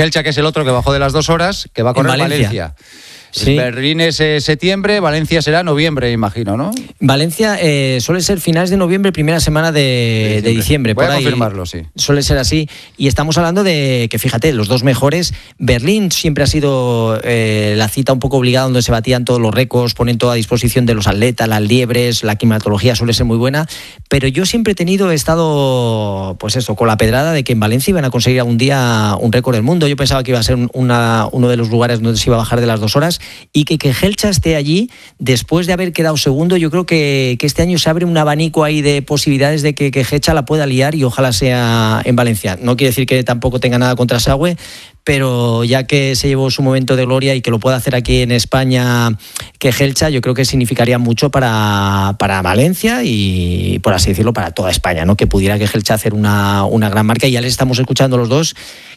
Helcha, que es el otro que bajó de las 2 horas, que va a correr Valencia. Sí. Berlín es septiembre, Valencia será noviembre, imagino, ¿no? Valencia suele ser finales de noviembre, primera semana de diciembre. Voy por a ahí confirmarlo, sí. Suele ser así. Y estamos hablando de que, fíjate, los dos mejores. Berlín siempre ha sido la cita un poco obligada, donde se batían todos los récords, ponen todo a disposición de los atletas, las liebres, la climatología suele ser muy buena. Pero yo siempre he estado, pues eso, con la pedrada de que en Valencia iban a conseguir algún día un récord del mundo. Yo pensaba que iba a ser uno de los lugares donde se iba a bajar de las 2 horas. Y que Helcha esté allí, después de haber quedado segundo, yo creo que este año se abre un abanico ahí de posibilidades de que Helcha la pueda liar y ojalá sea en Valencia. No quiere decir que tampoco tenga nada contra Saue, pero ya que se llevó su momento de gloria y que lo pueda hacer aquí en España que Helcha, yo creo que significaría mucho para Valencia y, por así decirlo, para toda España, ¿no? Que pudiera que Helcha hacer una gran marca, y ya les estamos escuchando los dos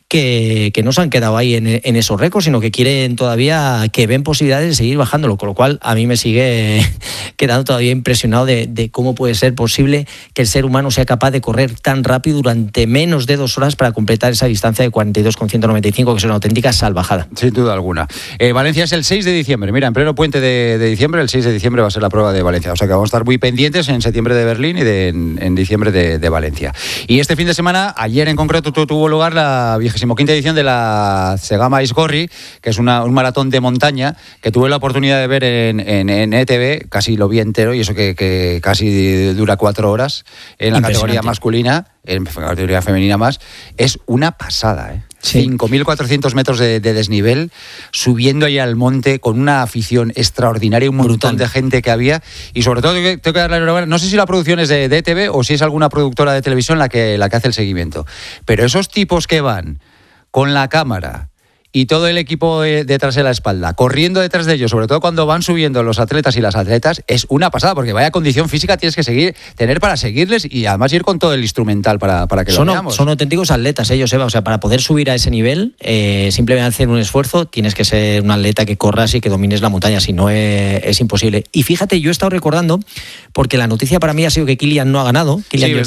que no se han quedado ahí en esos récords, sino que quieren todavía, que ven posibilidades de seguir bajándolo, con lo cual a mí me sigue quedando todavía impresionado de cómo puede ser posible que el ser humano sea capaz de correr tan rápido durante menos de 2 horas para completar esa distancia de 42,195, que es una auténtica salvajada. Sin duda alguna. Valencia es el 6 de diciembre, mira, en pleno puente de diciembre, el 6 de diciembre va a ser la prueba de Valencia, o sea que vamos a estar muy pendientes en septiembre de Berlín y en diciembre de Valencia. Y este fin de semana, ayer en concreto, tuvo lugar la 25ª edición de la Zegama Aizgorri, que es un maratón de montaña que tuve la oportunidad de ver en ETV, casi lo vi entero, y eso que casi dura 4 horas en la categoría masculina, en categoría femenina más. Es una pasada, ¿eh? Sí. 5.400 metros de desnivel, subiendo ahí al monte con una afición extraordinaria, un montón de gente que había, y sobre todo tengo que darle la enhorabuena. No sé si la producción es de ETV o si es alguna productora de televisión la que hace el seguimiento, pero esos tipos que van con la cámara y todo el equipo detrás de la espalda, corriendo detrás de ellos, sobre todo cuando van subiendo los atletas y las atletas, es una pasada, porque vaya condición física tienes que tener para seguirles, y además ir con todo el instrumental para que lo veamos. Son auténticos atletas ellos, Eva. O sea, para poder subir a ese nivel, simplemente hacer un esfuerzo, tienes que ser un atleta que corras y que domines la montaña, si no es imposible. Y fíjate, yo he estado recordando, porque la noticia para mí ha sido que Kilian no ha ganado.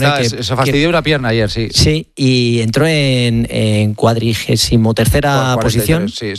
Se fastidió una pierna ayer, sí. Sí, y entró en 43ª posición. Sí.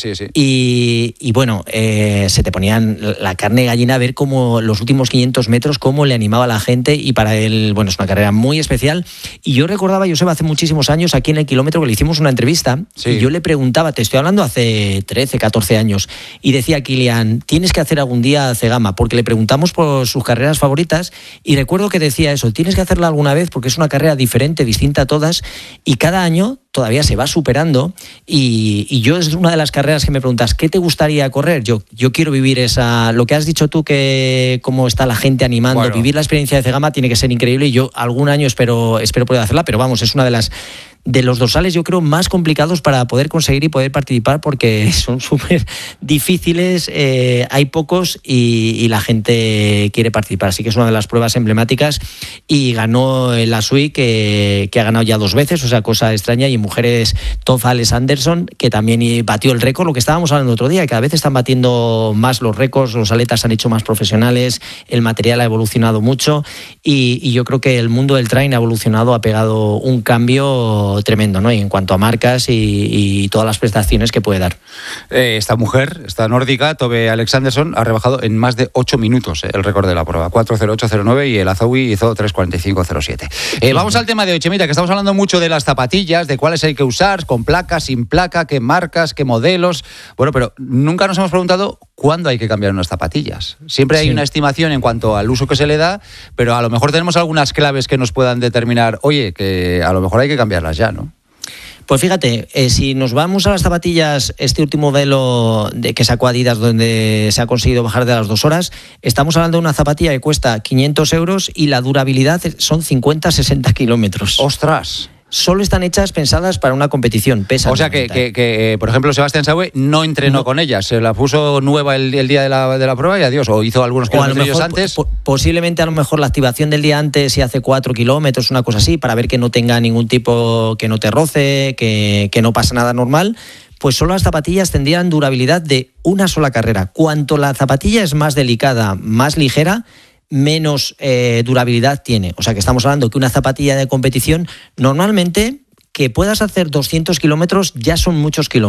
Y bueno, se te ponían la carne de gallina a ver cómo los últimos 500 metros, cómo le animaba a la gente, y para él, bueno, es una carrera muy especial. Y yo recordaba, Joseba, hace muchísimos años, aquí en el kilómetro, que le hicimos una entrevista, y yo le preguntaba, te estoy hablando hace 13, 14 años, y decía Kilian, tienes que hacer algún día Zegama, porque le preguntamos por sus carreras favoritas, y recuerdo que decía eso, tienes que hacerla alguna vez, porque es una carrera diferente, distinta a todas, y cada año todavía se va superando, y yo es una de las carreras que me preguntas, ¿qué te gustaría correr? Yo quiero vivir lo que has dicho tú, que cómo está la gente animando, bueno, vivir la experiencia de Zegama tiene que ser increíble, y yo algún año espero poder hacerla, pero vamos, es una de los dorsales, yo creo, más complicados para poder conseguir y poder participar, porque son súper difíciles, hay pocos y la gente quiere participar, así que es una de las pruebas emblemáticas. Y ganó la Sui, que ha ganado ya 2 veces, o sea, cosa extraña, y en mujeres Tofa Anderson, que también batió el récord, lo que estábamos hablando otro día, que cada vez están batiendo más los récords, los atletas se han hecho más profesionales, el material ha evolucionado mucho, y yo creo que el mundo del trail ha evolucionado, ha pegado un cambio tremendo, ¿no? Y en cuanto a marcas y todas las prestaciones que puede dar. Esta mujer, esta nórdica, Tove Alexandersson, ha rebajado en más de 8 minutos el récord de la prueba, 4:08:09, y el Azoui hizo 3:45:07. Vamos al tema de hoy, Chemita, que estamos hablando mucho de las zapatillas, de cuáles hay que usar, con placa, sin placa, qué marcas, qué modelos. Bueno, pero nunca nos hemos preguntado cuándo hay que cambiar unas zapatillas. Siempre hay una estimación en cuanto al uso que se le da, pero a lo mejor tenemos algunas claves que nos puedan determinar, oye, que a lo mejor hay que cambiarlas ya, ¿no? Pues fíjate, si nos vamos a las zapatillas, este último modelo que sacó Adidas, donde se ha conseguido bajar de las 2 horas, estamos hablando de una zapatilla que cuesta 500 euros y la durabilidad son 50-60 kilómetros. ¡Ostras! Solo están pensadas para una competición. Pesan. O sea que por ejemplo, Sebastián Saue no entrenó con ellas, se la puso nueva el día de la prueba y adiós, o hizo algunos kilómetros antes. Posiblemente a lo mejor la activación del día antes, y hace 4 kilómetros, una cosa así, para ver que no tenga ningún tipo, que no te roce, que no pasa nada normal. Pues solo las zapatillas tendrían durabilidad de una sola carrera. Cuanto la zapatilla es más delicada, más ligera, menos durabilidad tiene. O sea que estamos hablando que una zapatilla de competición, normalmente, que puedas hacer 200 kilómetros ya son muchos kilómetros.